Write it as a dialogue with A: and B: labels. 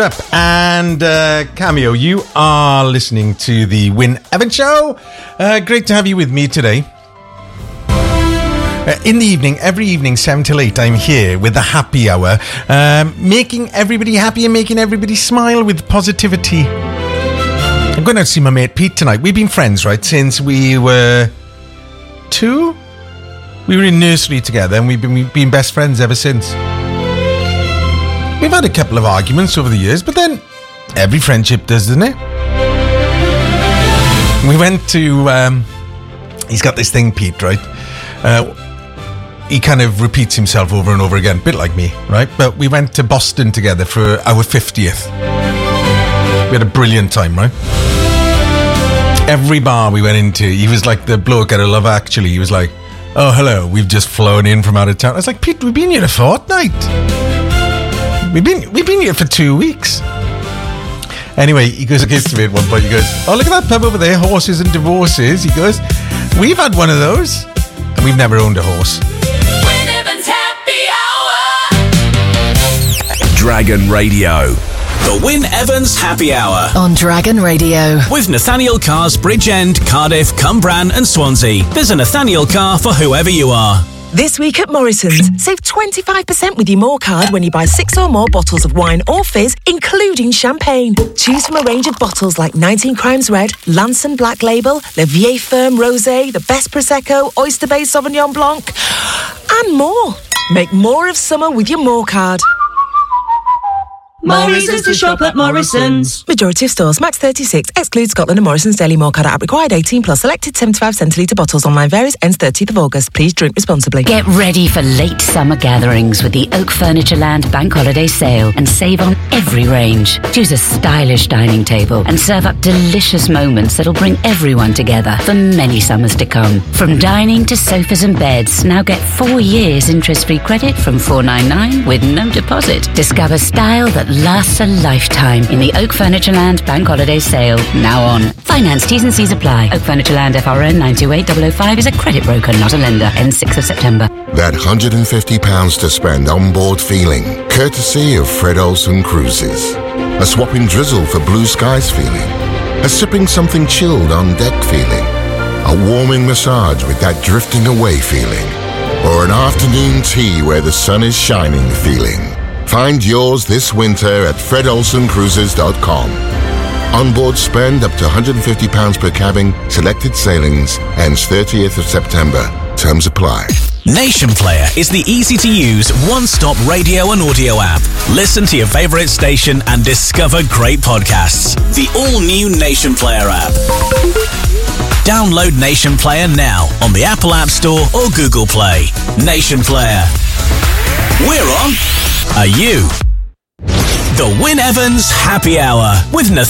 A: And Cameo, you are listening to the Wyn Evans Show. Great to have you with me today. In the evening, every evening, 7 till 8, I'm here with the happy hour, making everybody happy and making everybody smile with positivity. I'm going to see my mate Pete tonight. We've been friends, right, since we were 2? We were in nursery together and we've been best friends ever since. We've had a couple of arguments over the years, but then every friendship does, doesn't it? We went to... he's got this thing, Pete, right? He kind of repeats himself over and over again, a bit like me, right? But we went to Boston together for our 50th. We had a brilliant time, right? Every bar we went into, he was like the bloke out of Love Actually. He was like, oh, hello, we've just flown in from out of town. I was like, Pete, we've been here a fortnight. We've been here for 2 weeks. Anyway, he goes to me at one point. He goes, oh, look at that pub over there, horses and divorces. He goes, we've had one of those, and we've never owned a horse.
B: Wyn Evans Happy Hour.
C: Dragon Radio. The Wyn Evans Happy Hour.
D: On Dragon Radio.
C: With Nathaniel Cars, Bridgend, Cardiff, Cumbran and Swansea. There's a Nathaniel car for whoever you are.
E: This week at Morrison's, save 25% with your More card when you buy 6 or more bottles of wine or fizz, including champagne. Choose from a range of bottles like 19 Crimes Red, Lanson Black Label, Le Vieille Ferme Rosé, the Best Prosecco, Oyster Bay Sauvignon Blanc, and more. Make more of summer with your More card.
F: More reasons to shop at Morrison's.
E: Majority of stores, max 36, excludes Scotland and Morrison's Daily More card app required 18 plus. Selected 75 centilitre bottles. Online varies, ends 30th of August. Please drink responsibly.
G: Get ready for late summer gatherings with the Oak Furnitureland Bank Holiday Sale and save on every range. Choose a stylish dining table and serve up delicious moments that'll bring everyone together for many summers to come. From dining to sofas and beds, now get 4 years interest-free credit from $4.99 with no deposit. Discover style that lasts a lifetime in the Oak Furnitureland Bank Holiday Sale, now on. Finance T's and C's apply. Oak Furnitureland FRN 928005 is a credit broker, not a lender. Ends 6th of September.
H: That £150 to spend on board feeling, courtesy of Fred Olsen Cruises. A swapping drizzle for blue skies feeling. A sipping something chilled on deck feeling. A warming massage with that drifting away feeling. Or an afternoon tea where the sun is shining feeling. Find yours this winter at fredolsencruises.com. Onboard spend up to £150 per cabin, selected sailings, ends 30th of September. Terms apply.
C: Nation Player is the easy-to-use, one-stop radio and audio app. Listen to your favourite station and discover great podcasts. The all-new Nation Player app. Download Nation Player now on the Apple App Store or Google Play. Nation Player. We're on. Are you? The Wyn Evans Happy Hour with Nathaniel.